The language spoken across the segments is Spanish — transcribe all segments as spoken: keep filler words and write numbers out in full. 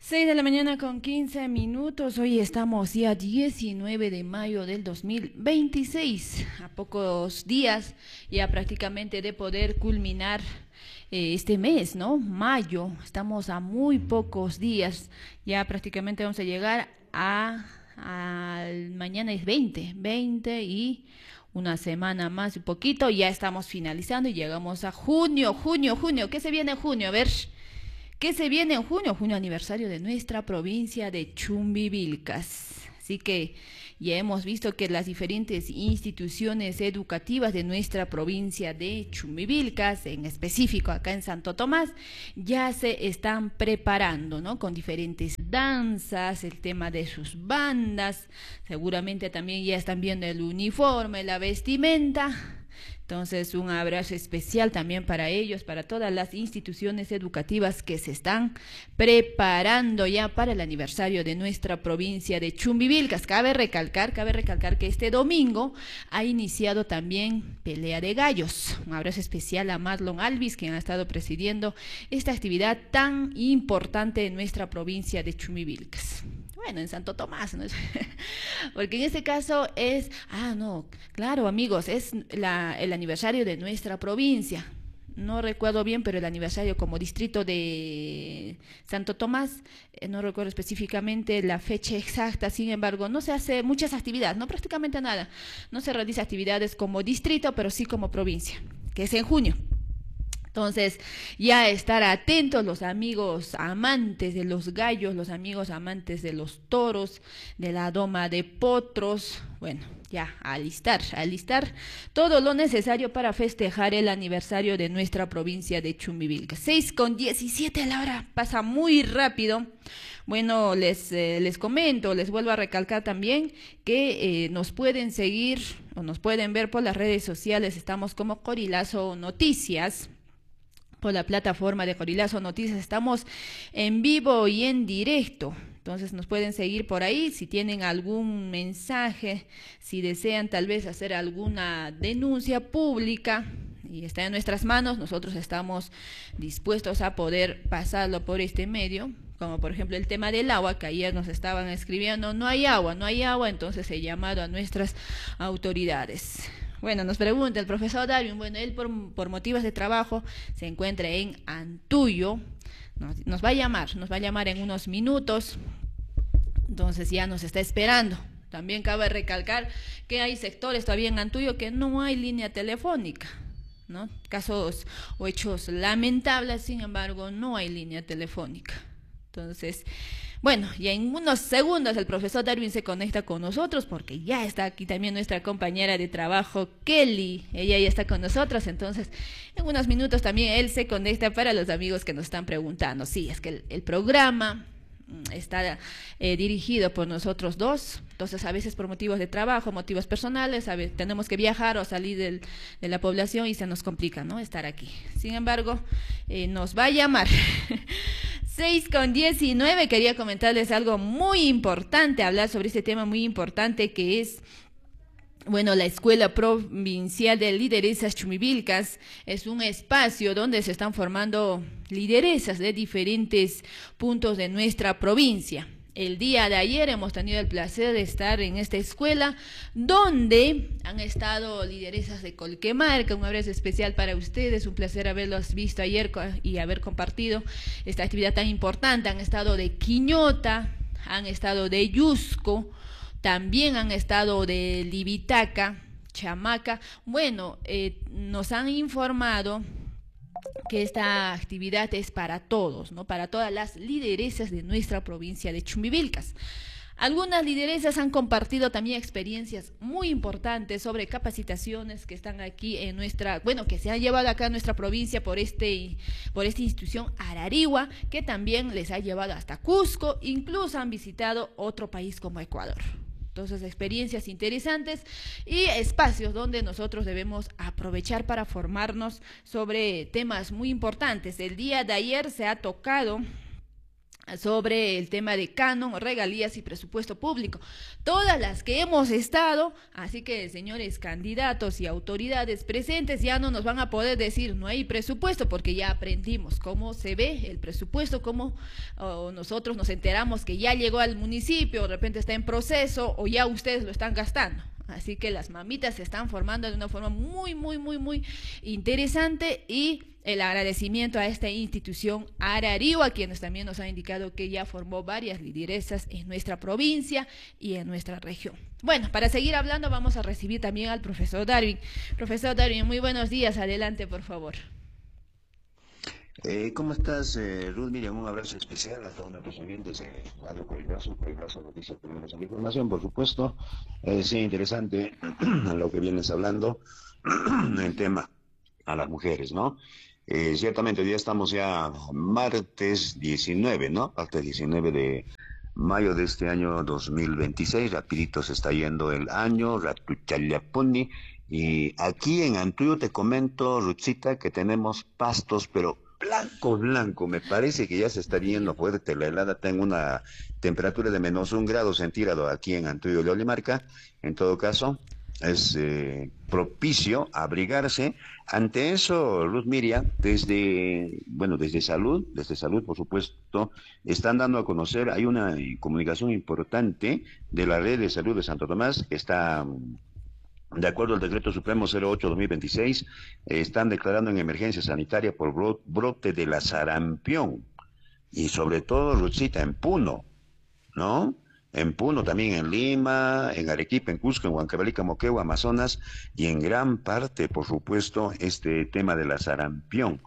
Seis de la mañana con quince minutos. Hoy estamos día diecinueve de mayo del dos mil veintiséis. A pocos días ya prácticamente de poder culminar eh, este mes, ¿no? Mayo. Estamos a muy pocos días. Ya prácticamente vamos a llegar a, a mañana es veinte, veinte y una semana más, un poquito. Ya estamos finalizando y llegamos a junio, junio, junio. ¿Qué se viene en junio? A ver. ¿Qué se viene en junio? Junio aniversario de nuestra provincia de Chumbivilcas. Así que ya hemos visto que las diferentes instituciones educativas de nuestra provincia de Chumbivilcas, en específico acá en Santo Tomás, ya se están preparando, ¿no? Con diferentes danzas, el tema de sus bandas, seguramente también ya están viendo el uniforme, la vestimenta. Entonces, un abrazo especial también para ellos, para todas las instituciones educativas que se están preparando ya para el aniversario de nuestra provincia de Chumbivilcas. Cabe recalcar, cabe recalcar que este domingo ha iniciado también Pelea de Gallos. Un abrazo especial a Marlon Alvis, quien ha estado presidiendo esta actividad tan importante en nuestra provincia de Chumbivilcas. Bueno, en Santo Tomás, ¿no? Porque en este caso es, ah, no, claro, amigos, es la, el aniversario de nuestra provincia. No recuerdo bien, pero el aniversario como distrito de Santo Tomás, eh, no recuerdo específicamente la fecha exacta, sin embargo, no se hace muchas actividades, no prácticamente nada. No se realiza actividades como distrito, pero sí como provincia, que es en junio. Entonces, ya estar atentos los amigos amantes de los gallos, los amigos amantes de los toros, de la doma de potros, bueno, ya alistar, alistar todo lo necesario para festejar el aniversario de nuestra provincia de Chumbivilcas. seis con diecisiete, la hora pasa muy rápido. Bueno, les, eh, les comento, les vuelvo a recalcar también que eh, nos pueden seguir o nos pueden ver por las redes sociales, estamos como Corilazo Noticias. Por la plataforma de Corilazo Noticias estamos en vivo y en directo. Entonces nos pueden seguir por ahí si tienen algún mensaje, si desean tal vez hacer alguna denuncia pública y está en nuestras manos, nosotros estamos dispuestos a poder pasarlo por este medio. Como por ejemplo el tema del agua, que ayer nos estaban escribiendo, no hay agua, no hay agua, entonces he llamado a nuestras autoridades. Bueno, nos pregunta el profesor Darwin, bueno, él por, por motivos de trabajo se encuentra en Antuyo, nos, nos va a llamar, nos va a llamar en unos minutos, entonces ya nos está esperando. También cabe recalcar que hay sectores todavía en Antuyo que no hay línea telefónica, ¿no? Casos o hechos lamentables, sin embargo, no hay línea telefónica. Entonces, bueno, ya en unos segundos el profesor Darwin se conecta con nosotros porque ya está aquí también nuestra compañera de trabajo, Kelly. Ella ya está con nosotros, entonces en unos minutos también él se conecta para los amigos que nos están preguntando. Sí, es que el, el programa está eh, dirigido por nosotros dos, entonces a veces por motivos de trabajo, motivos personales, a veces tenemos que viajar o salir del, de la población y se nos complica, ¿no?, estar aquí. Sin embargo, eh, nos va a llamar. seis con diecinueve, quería comentarles algo muy importante, hablar sobre este tema muy importante que es, bueno, la Escuela Provincial de Lideresas Chumbivilcas es un espacio donde se están formando lideresas de diferentes puntos de nuestra provincia. El día de ayer hemos tenido el placer de estar en esta escuela donde han estado lideresas de Colquemarca. Un abrazo especial para ustedes, un placer haberlos visto ayer y haber compartido esta actividad tan importante. Han estado de Quiñota, han estado de Yusco, también han estado de Libitaca, Chamaca. Bueno, eh, nos han informado que esta actividad es para todos, ¿no?, para todas las lideresas de nuestra provincia de Chumbivilcas. Algunas lideresas han compartido también experiencias muy importantes sobre capacitaciones que están aquí en nuestra, bueno, que se han llevado acá en nuestra provincia por este, por esta institución Ararigua, que también les ha llevado hasta Cusco, incluso han visitado otro país como Ecuador. Entonces, experiencias interesantes y espacios donde nosotros debemos aprovechar para formarnos sobre temas muy importantes. El día de ayer se ha tocado sobre el tema de canon, regalías y presupuesto público, todas las que hemos estado, así que señores candidatos y autoridades presentes ya no nos van a poder decir no hay presupuesto, porque ya aprendimos cómo se ve el presupuesto, cómo oh, nosotros nos enteramos que ya llegó al municipio, de repente está en proceso o ya ustedes lo están gastando. Así que las mamitas se están formando de una forma muy, muy, muy, muy interesante, y el agradecimiento a esta institución Arariwa, a quienes también nos han indicado que ya formó varias lideresas en nuestra provincia y en nuestra región. Bueno, para seguir hablando vamos a recibir también al profesor Darwin. Profesor Darwin, muy buenos días, adelante por favor. Eh, ¿cómo estás, eh, Ruth? Miriam, un abrazo especial a todos nuestros oyentes de Radio Coibrazo, Coibrazo Noticias, tenemos aquí información, por supuesto. Eh, sí, interesante lo que vienes hablando, el tema a las mujeres, ¿no? Eh, ciertamente, hoy día estamos ya martes diecinueve, ¿no? Martes diecinueve de mayo de este año dos mil veintiséis, rapidito se está yendo el año, Ratuchallapuni, y aquí en Antuyo te comento, Rutzita, que tenemos pastos, pero blanco, blanco, me parece que ya se está yendo fuerte la helada, tengo una temperatura de menos un grado centígrado aquí en Antuyo de Olimarca, en todo caso, es eh, propicio abrigarse. Ante eso, Luz Miriam, desde, bueno, desde salud, desde salud, por supuesto, están dando a conocer, hay una eh, comunicación importante de la red de salud de Santo Tomás, que está... De acuerdo al decreto supremo cero ocho guion dos mil veintiséis, eh, están declarando en emergencia sanitaria por bro brote de la sarampión. Y sobre todo, Rutzita, en Puno, ¿no? En Puno, también en Lima, en Arequipa, en Cusco, en Huancavelica, Moquegua, Amazonas, y en gran parte, por supuesto, este tema de la sarampión.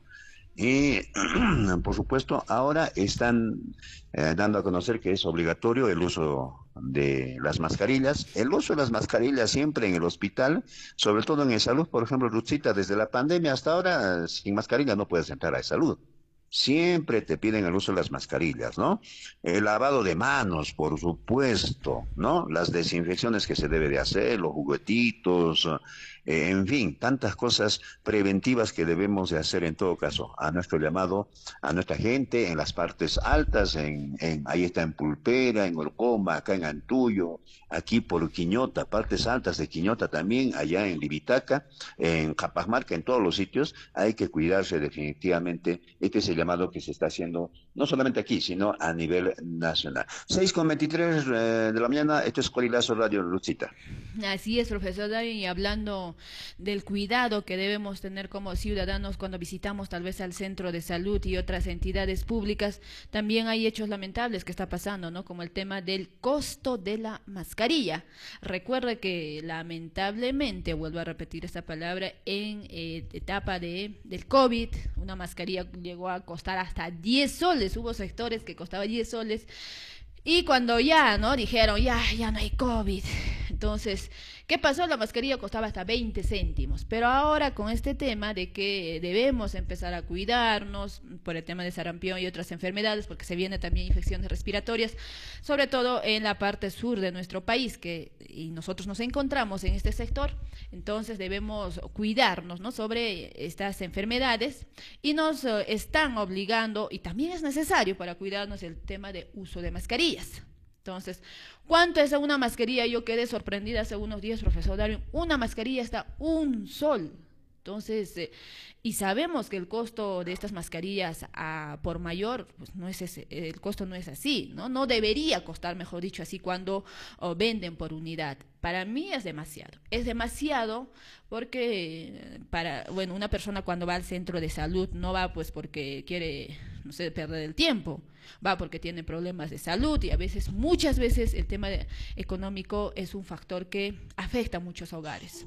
Y, por supuesto, ahora están eh, dando a conocer que es obligatorio el uso de las mascarillas, el uso de las mascarillas siempre en el hospital, sobre todo en el salud. Por ejemplo, Rutzita, desde la pandemia hasta ahora, sin mascarilla no puedes entrar a salud. Siempre te piden el uso de las mascarillas, ¿no? El lavado de manos, por supuesto, ¿no? Las desinfecciones que se debe de hacer, los juguetitos, eh, en fin, tantas cosas preventivas que debemos de hacer en todo caso. A nuestro llamado, a nuestra gente, en las partes altas, en, en ahí está en Pulpera, en Orcoma, acá en Antuyo, aquí por Quiñota, partes altas de Quiñota también, allá en Libitaca, en Capasmarca, en todos los sitios, hay que cuidarse definitivamente. Este es el llamado que se está haciendo, no solamente aquí, sino a nivel nacional. seis con veintitrés eh, de la mañana, esto es Colilazo Radio Lucita. Así es, profesor David, y hablando del cuidado que debemos tener como ciudadanos cuando visitamos tal vez al centro de salud y otras entidades públicas, también hay hechos lamentables que está pasando, ¿no? Como el tema del costo de la mascarilla. Recuerde que lamentablemente, vuelvo a repetir esta palabra, en eh, etapa de, del COVID, una mascarilla llegó a costar hasta diez soles, hubo sectores que costaba diez soles, y cuando ya, ¿no? Dijeron, ya, ya no hay COVID. Entonces, ¿qué pasó? La mascarilla costaba hasta veinte céntimos. Pero ahora con este tema de que debemos empezar a cuidarnos por el tema de sarampión y otras enfermedades, porque se vienen también infecciones respiratorias, sobre todo en la parte sur de nuestro país, que y nosotros nos encontramos en este sector, entonces debemos cuidarnos, ¿no? Sobre estas enfermedades, y nos uh, están obligando, y también es necesario para cuidarnos, el tema de uso de mascarillas. Entonces, ¿cuánto es una mascarilla? Yo quedé sorprendida hace unos días, profesor Dario. Una mascarilla está un sol. Entonces, eh, y sabemos que el costo de estas mascarillas a, por mayor, pues no es ese, el costo no es así, ¿no? No debería costar, mejor dicho, así cuando oh, venden por unidad. Para mí es demasiado. Es demasiado porque, para, bueno, una persona cuando va al centro de salud no va pues porque quiere, no sé, perder el tiempo. Va porque tiene problemas de salud, y a veces, muchas veces, el tema de, económico es un factor que afecta a muchos hogares.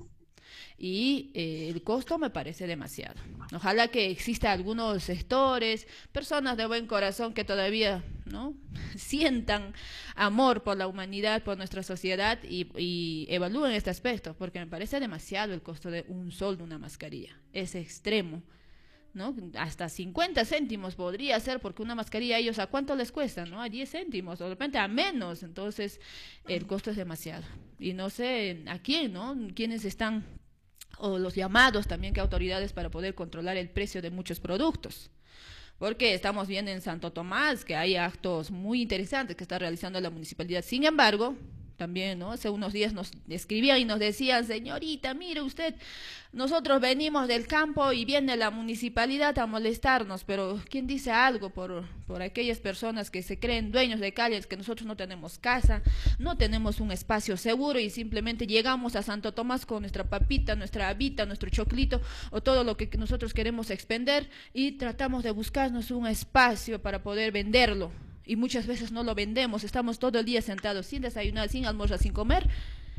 Y eh, el costo me parece demasiado. Ojalá que exista algunos sectores, personas de buen corazón que todavía, ¿no?, sientan amor por la humanidad, por nuestra sociedad, y, y evalúen este aspecto, porque me parece demasiado el costo de un sol de una mascarilla. Es extremo, ¿no? Hasta cincuenta céntimos podría ser, porque una mascarilla a ellos, ¿a cuánto les cuesta? ¿No? A diez céntimos, o de repente a menos. Entonces el costo es demasiado, y no sé a quién, ¿no? Quiénes están, o los llamados también que autoridades para poder controlar el precio de muchos productos, porque estamos viendo en Santo Tomás que hay actos muy interesantes que está realizando la municipalidad. Sin embargo, también, ¿no? Hace unos días nos escribían y nos decían, señorita, mire usted, nosotros venimos del campo y viene la municipalidad a molestarnos, pero ¿quién dice algo por, por aquellas personas que se creen dueños de calles, que nosotros no tenemos casa, no tenemos un espacio seguro y simplemente llegamos a Santo Tomás con nuestra papita, nuestra habita, nuestro choclito o todo lo que nosotros queremos expender y tratamos de buscarnos un espacio para poder venderlo? Y muchas veces no lo vendemos, estamos todo el día sentados sin desayunar, sin almorzar, sin comer,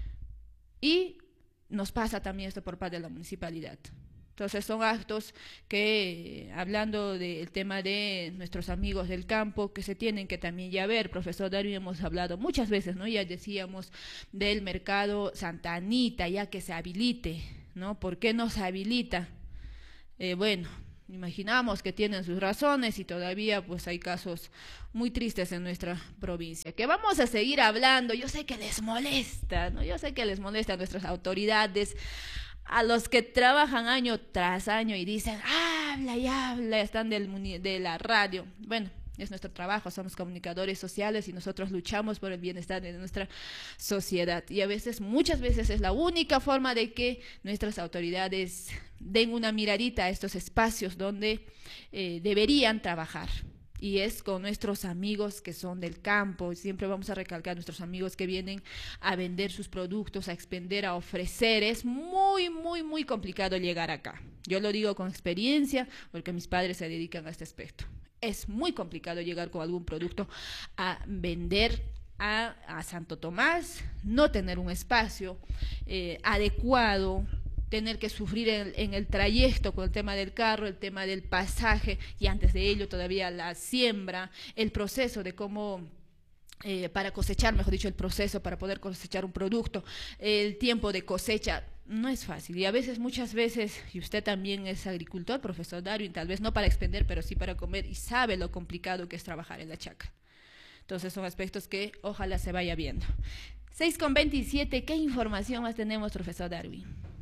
y nos pasa también esto por parte de la municipalidad. Entonces son actos que, hablando del tema de nuestros amigos del campo, que se tienen que también ya ver. Profesor Darío, hemos hablado muchas veces, ¿no? Ya decíamos del mercado Santa Anita, ya que se habilite, ¿no? ¿Por qué no se habilita? Eh, bueno, imaginamos que tienen sus razones y todavía pues hay casos muy tristes en nuestra provincia, que vamos a seguir hablando. Yo sé que les molesta, ¿no? Yo sé que les molesta a nuestras autoridades, a los que trabajan año tras año y dicen, habla y habla, están del, de la radio. Bueno, es nuestro trabajo, somos comunicadores sociales y nosotros luchamos por el bienestar de nuestra sociedad. Y a veces, muchas veces es la única forma de que nuestras autoridades den una miradita a estos espacios donde eh, deberían trabajar. Y es con nuestros amigos que son del campo. Siempre vamos a recalcar nuestros amigos que vienen a vender sus productos, a expender, a ofrecer. Es muy, muy, muy complicado llegar acá. Yo lo digo con experiencia porque mis padres se dedican a este aspecto. Es muy complicado llegar con algún producto a vender a, a Santo Tomás, no tener un espacio eh, adecuado, tener que sufrir en, en el trayecto con el tema del carro, el tema del pasaje y antes de ello todavía la siembra, el proceso de cómo... Eh, para cosechar, mejor dicho, el proceso para poder cosechar un producto, el tiempo de cosecha, no es fácil. Y a veces, muchas veces, y usted también es agricultor, profesor Darwin, tal vez no para expender, pero sí para comer, y sabe lo complicado que es trabajar en la chacra. Entonces son aspectos que ojalá se vaya viendo. seis con veintisiete, ¿qué información más tenemos, profesor Darwin?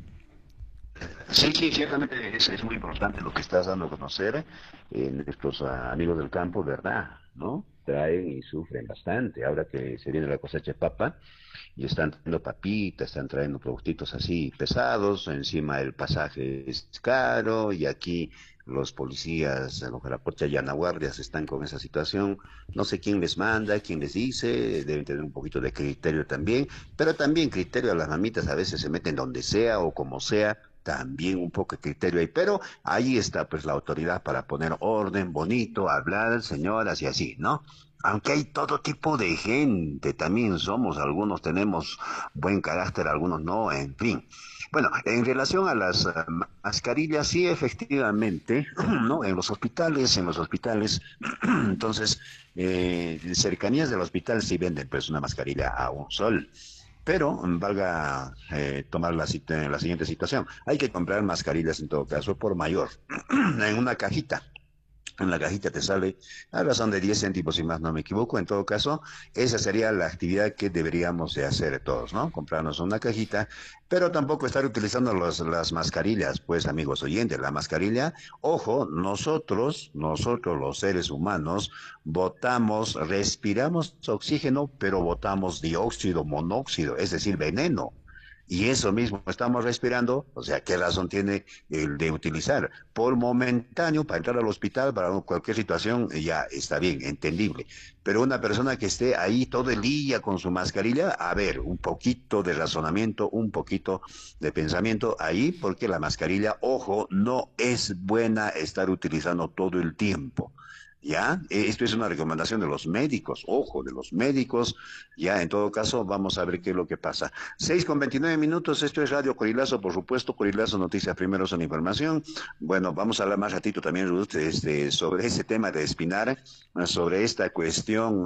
Sí, sí, ciertamente es, es muy importante lo que estás dando a conocer. Eh, nuestros ah, amigos del campo, ¿verdad? ¿No? Traen y sufren bastante. Ahora que se viene la cosecha de papa, y están trayendo papitas, están trayendo productitos así pesados, encima el pasaje es caro, y aquí los policías, los Jarapocha y Anaguardias están con esa situación. No sé quién les manda, quién les dice, deben tener un poquito de criterio también, pero también criterio a las mamitas, a veces se meten donde sea o como sea, también un poco de criterio ahí, pero ahí está pues la autoridad para poner orden, bonito, hablar, señoras y así, ¿no? Aunque hay todo tipo de gente, también somos, algunos tenemos buen carácter, algunos no, en fin. Bueno, en relación a las uh, mascarillas, sí, efectivamente, ¿no? En los hospitales, en los hospitales, entonces, eh, en cercanías del hospital sí venden pues una mascarilla a un sol. Pero valga eh, tomar la, la siguiente situación. Hay que comprar mascarillas en todo caso por mayor, en una cajita. En la cajita te sale a razón de diez céntimos, si más no me equivoco. En todo caso, esa sería la actividad que deberíamos de hacer todos, ¿no? Comprarnos una cajita, pero tampoco estar utilizando los, las mascarillas, pues, amigos oyentes. La mascarilla, ojo, nosotros, nosotros los seres humanos, botamos, respiramos oxígeno, pero botamos dióxido, monóxido, es decir, veneno. Y eso mismo estamos respirando, o sea, ¿qué razón tiene el de utilizar? Por momentáneo, para entrar al hospital, para cualquier situación, ya está bien, entendible. Pero una persona que esté ahí todo el día con su mascarilla, a ver, un poquito de razonamiento, un poquito de pensamiento ahí, porque la mascarilla, ojo, no es buena estar utilizando todo el tiempo. ¿Ya? Esto es una recomendación de los médicos, ojo, de los médicos, ya, en todo caso, vamos a ver qué es lo que pasa. Seis con veintinueve minutos, esto es Radio Corilazo, por supuesto, Corilazo Noticias Primero son información. Bueno, vamos a hablar más ratito también, Ruth, este, sobre ese tema de Espinar, sobre esta cuestión,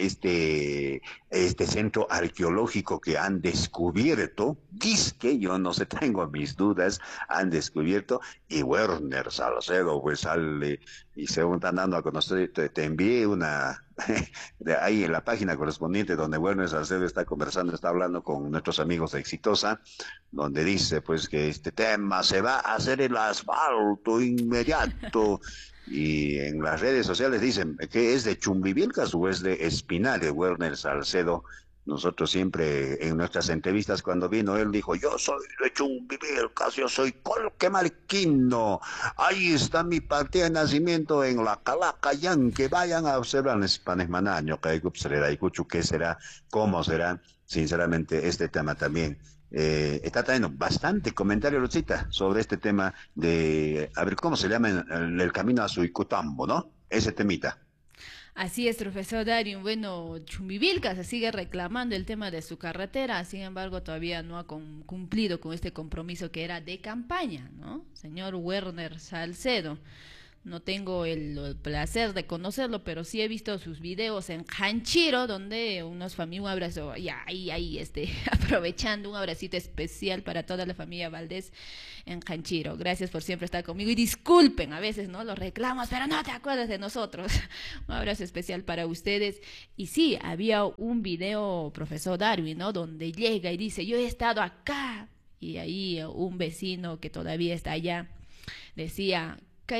este, este centro arqueológico que han descubierto, que yo no sé, tengo mis dudas, han descubierto, y Werner Salcedo, pues sale, y se están dando a conocer te, te, te envié una, de ahí en la página correspondiente donde Werner Salcedo está conversando, está hablando con nuestros amigos de Exitosa, donde dice pues que este tema se va a hacer el asfalto inmediato. Y en las redes sociales dicen que es de Chumbivilcas o es de Espinal, de Werner Salcedo. Nosotros siempre en nuestras entrevistas cuando vino él dijo, yo soy de Chumbivilcas, yo soy Colquemarquino, ahí está mi partida de nacimiento en la Calacayán, que vayan a observar Espanesmanaño, qué será, cómo será, sinceramente este tema también. Eh, está trayendo bastante comentario, Lucita, sobre este tema de, a ver, ¿cómo se llama en, en el camino a Suicutambo, ¿no? Ese temita. Así es, profesor Darío. Bueno, Chumbivilcas se sigue reclamando el tema de su carretera, sin embargo, todavía no ha con, cumplido con este compromiso que era de campaña, ¿no? Señor Werner Salcedo. No tengo el, el placer de conocerlo, pero sí he visto sus videos en Hanchiro, donde unos familias, un abrazo, y ahí, ahí, este, aprovechando un abracito especial para toda la familia Valdés en Hanchiro. Gracias por siempre estar conmigo y disculpen a veces, ¿no? Los reclamos, pero no te acuerdas de nosotros. Un abrazo especial para ustedes. Y sí, había un video, profesor Darwin, ¿no? Donde llega y dice, yo he estado acá. Y ahí un vecino que todavía está allá decía,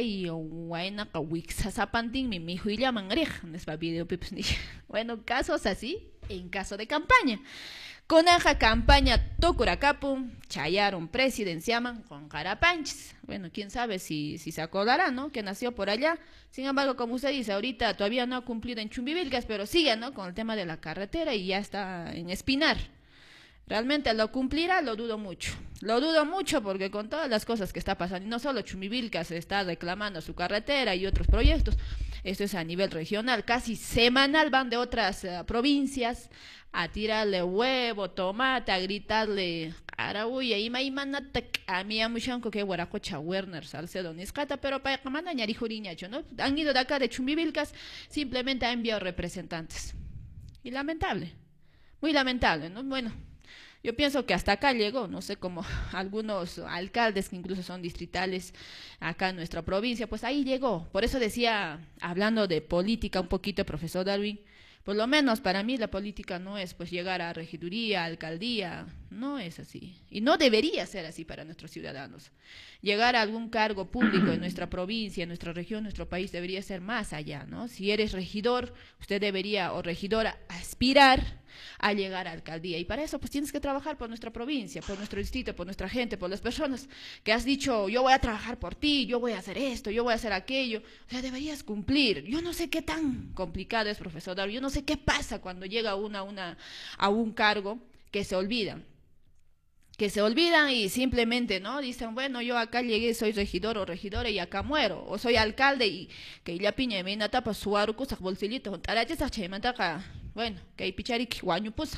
bueno, casos así, en caso de campaña. Con esa campaña Tocuracapu, Chayaron presidenciaman con Carapanches. Bueno, quién sabe si, si se acordará, ¿no? Que nació por allá. Sin embargo, como usted dice, ahorita todavía no ha cumplido en Chumbivilcas, pero sigue, ¿no? Con el tema de la carretera y ya está en Espinar. ¿Realmente lo cumplirá? Lo dudo mucho. Lo dudo mucho porque con todas las cosas que está pasando, y no solo Chumbivilcas se está reclamando su carretera y otros proyectos, esto es a nivel regional, casi semanal van de otras uh, provincias a tirarle huevo, tomate, a gritarle arabuya y maimanatek a mi amushanco que guaracocha Werner Salcedo Niscata, pero para camana ñarijuriñacho, ¿no? Han ido de acá de Chumbivilcas, simplemente ha enviado representantes. Y lamentable, muy lamentable, ¿no? Bueno, yo pienso que hasta acá llegó, no sé, como algunos alcaldes que incluso son distritales acá en nuestra provincia, pues ahí llegó. Por eso decía, hablando de política un poquito, profesor Darwin, por lo menos para mí la política no es pues llegar a regiduría, alcaldía, no es así. Y no debería ser así para nuestros ciudadanos. Llegar a algún cargo público en nuestra provincia, en nuestra región, nuestro país debería ser más allá, ¿no? Si eres regidor, usted debería, o regidora, aspirar a llegar a alcaldía. Y para eso pues tienes que trabajar por nuestra provincia, por nuestro distrito, por nuestra gente, por las personas que has dicho, yo voy a trabajar por ti, yo voy a hacer esto, yo voy a hacer aquello. O sea, deberías cumplir. Yo no sé qué tan complicado es, profesor Dario, yo no sé qué pasa cuando llega una, una, a un cargo que se olvidan. Que se olvidan y simplemente, ¿no? Dicen, bueno, yo acá llegué, soy regidor o regidora y acá muero. O soy alcalde y que ya piña me tapa su aruco, sa bolsilito, bueno, que hay pichari que guaño pusa.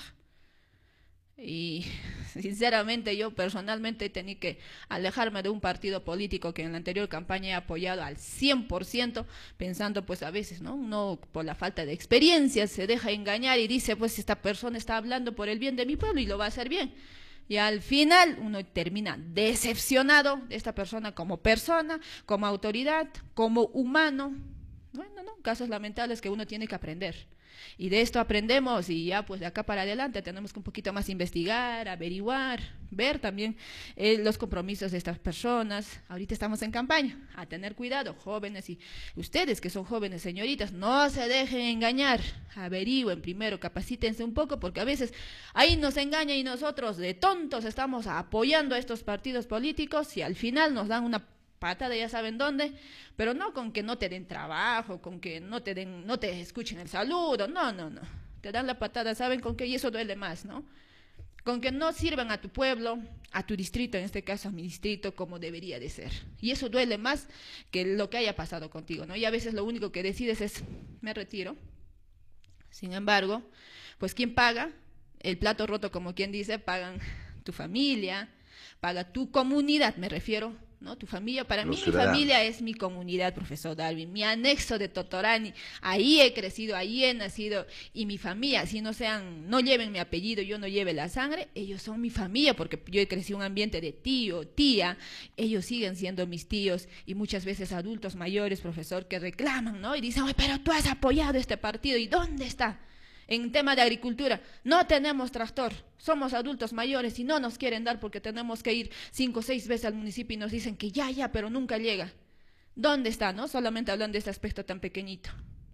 Y sinceramente yo personalmente tenía que alejarme de un partido político que en la anterior campaña he apoyado al cien por ciento, pensando pues a veces, ¿no? Uno por la falta de experiencia se deja engañar y dice, pues esta persona está hablando por el bien de mi pueblo y lo va a hacer bien. Y al final uno termina decepcionado de esta persona como persona, como autoridad, como humano. Bueno, no, casos lamentables que uno tiene que aprender. Y de esto aprendemos y ya pues de acá para adelante tenemos que un poquito más investigar, averiguar, ver también eh, los compromisos de estas personas. Ahorita estamos en campaña, a tener cuidado, jóvenes y ustedes que son jóvenes, señoritas, no se dejen engañar, averigüen primero, capacítense un poco porque a veces ahí nos engañan y nosotros de tontos estamos apoyando a estos partidos políticos y al final nos dan una patada, ya saben dónde, pero no con que no te den trabajo, con que no te den, no te escuchen el saludo, no, no, no, te dan la patada, saben con que y eso duele más, ¿no? Con que no sirvan a tu pueblo, a tu distrito, en este caso a mi distrito, como debería de ser. Y eso duele más que lo que haya pasado contigo, ¿no? Y a veces lo único que decides es, me retiro. Sin embargo, pues ¿quién paga? El plato roto, como quien dice, pagan tu familia, paga tu comunidad, me refiero, ¿no? Tu familia, para Los mí ciudadanos. mi familia es mi comunidad, profesor Darwin, mi anexo de Totorani, ahí he crecido, ahí he nacido, y mi familia, si no sean, no lleven mi apellido, yo no lleve la sangre, ellos son mi familia, porque yo he crecido en un ambiente de tío, tía, ellos siguen siendo mis tíos, y muchas veces adultos mayores, profesor, que reclaman, ¿no? Y dicen, oye, pero tú has apoyado este partido, ¿y dónde está? En tema de agricultura, no tenemos tractor, somos adultos mayores y no nos quieren dar porque tenemos que ir cinco o seis veces al municipio y nos dicen que ya, ya, pero nunca llega. ¿Dónde está, no? Solamente hablan de este aspecto tan pequeñito.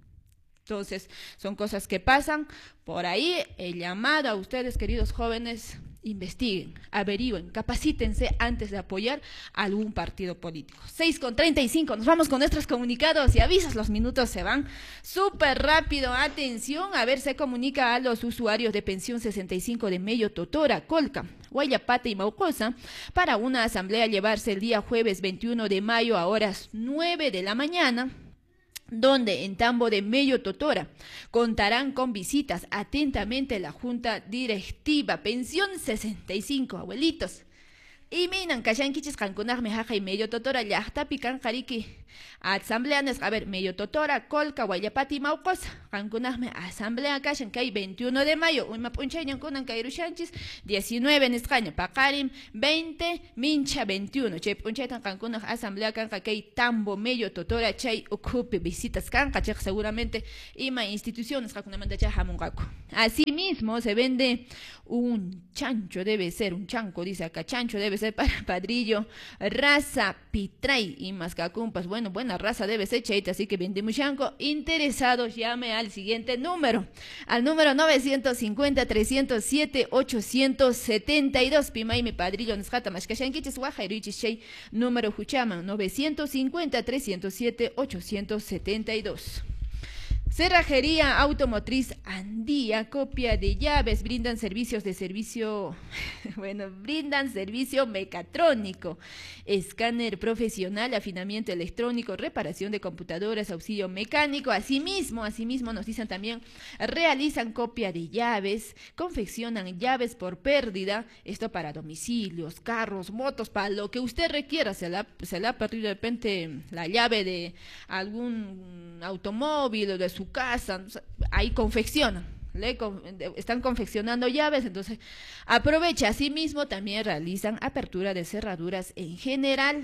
Entonces, son cosas que pasan. Por ahí, el llamado a ustedes, queridos jóvenes, investiguen, averigüen, capacítense antes de apoyar a algún partido político. seis con treinta y cinco, nos vamos con nuestros comunicados y avisos, los minutos se van súper rápido. Atención, a ver, se comunica a los usuarios de pensión sesenta y cinco de Mello, Totora, Colca, Guayapata y Maucosa para una asamblea a llevarse el día jueves veintiuno de mayo a horas nueve de la mañana, donde en Tambo de Mello, Totora contarán con visitas. Atentamente la Junta Directiva. Pensión sesenta y cinco, abuelitos. Y minan, kashankichis kankunaj mejaja y Mello, Totora, llahtapi kanjariki. Asamblea, a ver, Mello, Totora, Colca, Guayapata y Maucosa. Kankunajme asamblea kashan kay veintiuno de mayo. Uyma punchayan kunan kairushanchis diecinueve en España. Pakarim veinte, Mincha veintiuno. Chay punchaytan kankunaj asamblea kanka kay Tambo, Mello, Totora, chay ocupe visitas kanka. Chay seguramente ima instituciones kakunamanda chay hamungaku. Asimismo se vende un chancho, debe ser un chanco, dice acá, chancho debe ser para padrillo, raza pitray y mascacumpas. Bueno, buena raza debe ser, chaita, así que vendemos chanco. Interesados, llame al siguiente número, al número novecientos cincuenta, trescientos siete, ochocientos setenta y dos. Pimay mi padrillo nescata mashkashankichis wajairuichis chay número huchaman novecientos cincuenta, trescientos siete, ochocientos setenta y dos. Cerrajería Automotriz Andía, copia de llaves, brindan servicios de servicio, bueno, brindan servicio mecatrónico, escáner profesional, afinamiento electrónico, reparación de computadoras, auxilio mecánico. Asimismo, asimismo nos dicen también, realizan copia de llaves, confeccionan llaves por pérdida, esto para domicilios, carros, motos, para lo que usted requiera. Se le ha, se le ha perdido de repente la llave de algún automóvil o de su casa, ahí confeccionan, le, están confeccionando llaves, entonces aprovecha. Asimismo también realizan apertura de cerraduras en general.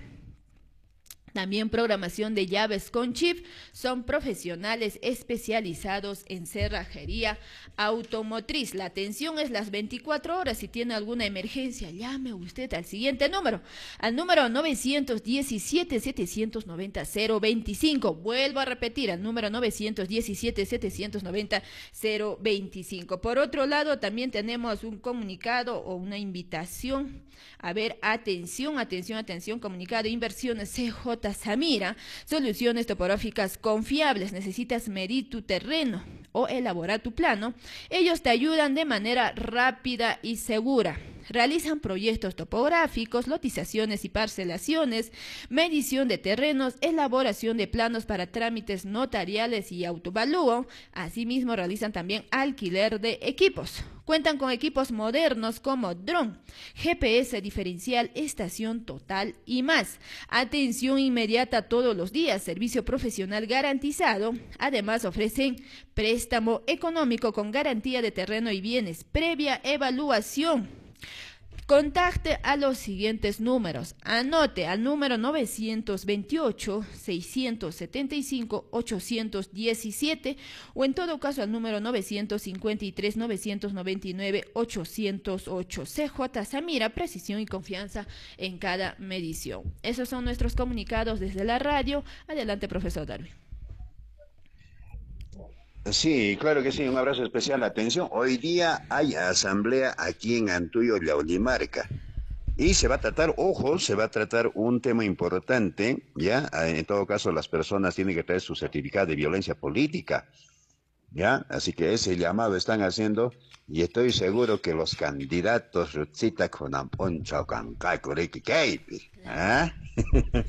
También programación de llaves con chip. Son profesionales especializados en cerrajería automotriz. La atención es las veinticuatro horas. Si tiene alguna emergencia, llame usted al siguiente número, al número novecientos diecisiete, setecientos noventa, cero veinticinco. Vuelvo a repetir, al número novecientos diecisiete, setecientos noventa, cero veinticinco. Por otro lado, también tenemos un comunicado o una invitación. A ver, atención, atención, atención, comunicado, inversiones C J Samira, soluciones topográficas confiables. Necesitas medir tu terreno o elaborar tu plano. Ellos te ayudan de manera rápida y segura. Realizan proyectos topográficos, lotizaciones y parcelaciones, medición de terrenos, elaboración de planos para trámites notariales y autovalúo. Asimismo, realizan también alquiler de equipos. Cuentan con equipos modernos como dron, G P S diferencial, estación total y más. Atención inmediata todos los días, servicio profesional garantizado. Además, ofrecen préstamo económico con garantía de terreno y bienes, previa evaluación. Contacte a los siguientes números. Anote al número novecientos veintiocho, seiscientos setenta y cinco, ochocientos diecisiete o en todo caso al número novecientos cincuenta y tres, novecientos noventa y nueve, ochocientos ocho. C J Samira, precisión y confianza en cada medición. Esos son nuestros comunicados desde la radio. Adelante, profesor Darwin. Sí, claro que sí, un abrazo especial. Atención, hoy día hay asamblea aquí en Antuyo, Llaullimarca. Y se va a tratar, ojo, se va a tratar un tema importante, ¿ya? En todo caso, las personas tienen que traer su certificado de violencia política, ¿ya? Así que ese llamado están haciendo y estoy seguro que los candidatos Rutzita con Amponcho Cancay, ¿ah?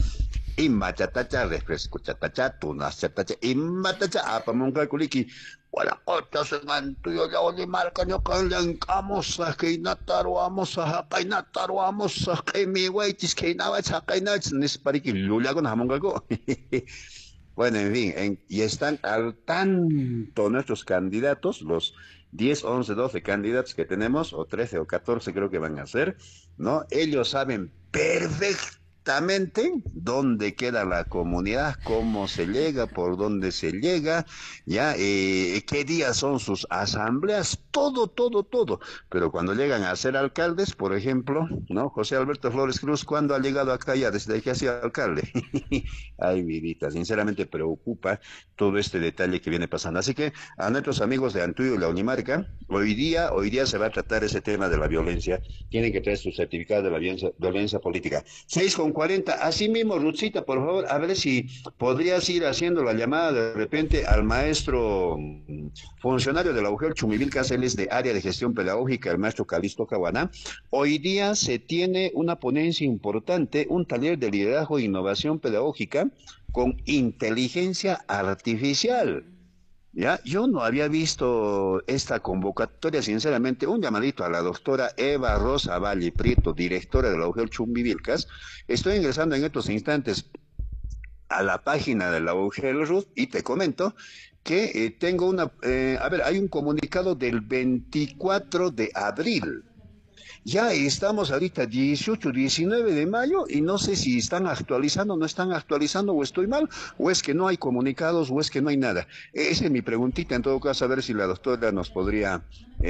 Imachatacha, refresco chatacha, tunas chatacha, imatacha, apamonca culiki, Guaracotas en Antuyo ya Olimarca yo calentamos a que nataruamos a que nataruamos a que mi weitis que nada chacainach nis para que lula con jamón galgo. Bueno, en fin, en- y están al tanto nuestros candidatos, los diez, once, doce candidatos que tenemos, o trece o catorce creo que van a ser, ¿no? Ellos saben perfectamente dónde queda la comunidad, cómo se llega, por dónde se llega, ya, eh, qué días son sus asambleas, todo, todo, todo. Pero cuando llegan a ser alcaldes, por ejemplo, ¿no? José Alberto Flores Cruz, ¿cuándo ha llegado acá ya desde que ha sido alcalde? Ay, vidita, sinceramente preocupa todo este detalle que viene pasando. Así que a nuestros amigos de Antuyo y la Unimarca, hoy día, hoy día se va a tratar ese tema de la violencia. Tienen que traer su certificado de la violencia, violencia política. Seis con cuarenta. Así mismo, Rutsita, por favor, a ver si podrías ir haciendo la llamada de repente al maestro mm, funcionario de la U G E L, Chumivil Cáceres, de área de gestión pedagógica, el maestro Calisto Caguaná. Hoy día se tiene una ponencia importante, un taller de liderazgo e innovación pedagógica con inteligencia artificial. Ya, yo no había visto esta convocatoria, sinceramente, un llamadito a la doctora Eva Rosa Valle Prieto, directora de la U G E L Chumbivilcas. Estoy ingresando en estos instantes a la página de la U G E L Ruth y te comento que eh, tengo una, eh, a ver, hay un comunicado del veinticuatro de abril. Ya estamos ahorita dieciocho, diecinueve de mayo y no sé si están actualizando, no están actualizando o estoy mal, o es que no hay comunicados o es que no hay nada. Esa es mi preguntita, en todo caso, a ver si la doctora nos podría